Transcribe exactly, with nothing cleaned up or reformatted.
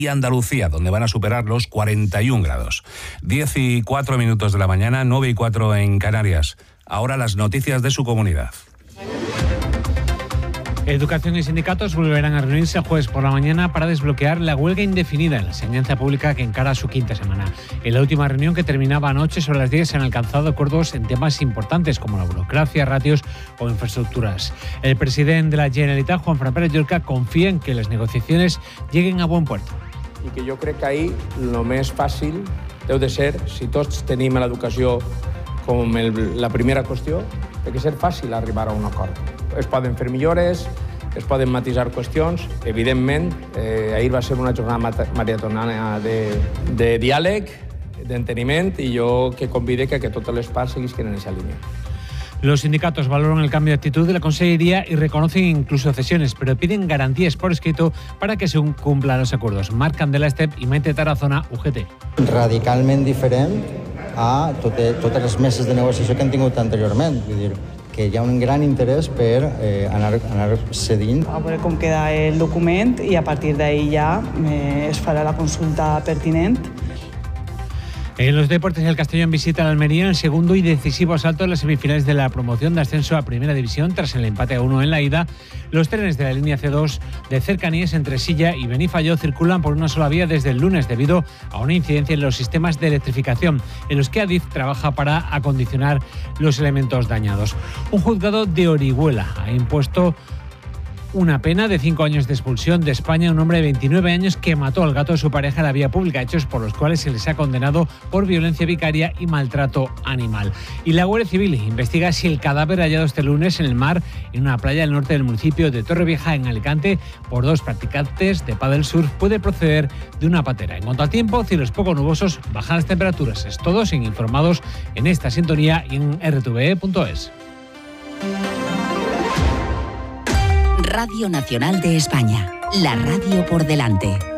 y Andalucía, donde van a superar los cuarenta y un grados. diez y cuatro minutos de la mañana, nueve y cuatro en Canarias. Ahora las noticias de su comunidad. Educación y sindicatos volverán a reunirse el jueves por la mañana para desbloquear la huelga indefinida en la enseñanza pública que encara su quinta semana. En la última reunión, que terminaba anoche sobre las diez, se han alcanzado acuerdos en temas importantes como la burocracia, ratios o infraestructuras. El presidente de la Generalitat, Juanfran Pérez Llorca, confía en que las negociaciones lleguen a buen puerto. I que jo crec que ahir el més fàcil deu de ser, si tots tenim l'educació com el, la primera qüestió, té que ser fàcil arribar a un acord. Es poden fer millores, es poden matisar qüestions. Evidentment, eh, ahir va ser una jornada maratonana de, de diàleg, d'enteniment, i jo que convide que, que totes les parts seguisquen en aquesta línia. Los sindicatos valoran el cambio de actitud de la Consellería y reconocen incluso cesiones, pero piden garantías por escrito para que se cumplan los acuerdos. Marc Candela Estep i Maite Tarazona, U G T. Radicalment diferent a totes, totes les meses de negociació que han tingut anteriorment. Vull dir, que hi ha un gran interès per eh, anar, anar cedint. A veure com queda el document i a partir d'ahí ja eh, es farà la consulta pertinent. En los deportes, el Castellón visita la Almería en el segundo y decisivo asalto en las semifinales de la promoción de ascenso a Primera División tras el empate a uno en la ida. Los trenes de la línea C dos de cercanías entre Silla y Benifayó circulan por una sola vía desde el lunes debido a una incidencia en los sistemas de electrificación en los que Adif trabaja para acondicionar los elementos dañados. Un juzgado de Orihuela ha impuesto una pena de cinco años de expulsión de España a un hombre de veintinueve años que mató al gato de su pareja en la vía pública, hechos por los cuales se les ha condenado por violencia vicaria y maltrato animal. Y la Guardia Civil investiga si el cadáver hallado este lunes en el mar, en una playa del norte del municipio de Torrevieja, en Alicante, por dos practicantes de pádel surf, puede proceder de una patera. En cuanto al tiempo, cielos poco nubosos, bajan las temperaturas. Es todo, sin informados en esta sintonía y en r t v e punto es. Radio Nacional de España, la radio por delante.